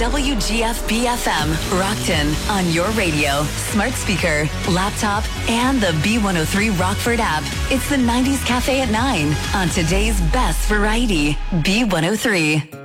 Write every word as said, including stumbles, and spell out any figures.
W G F B F M, Rockton, on your radio, smart speaker, laptop, and the B one oh three Rockford app. It's the nineties Cafe at nine on today's best variety, B one oh three.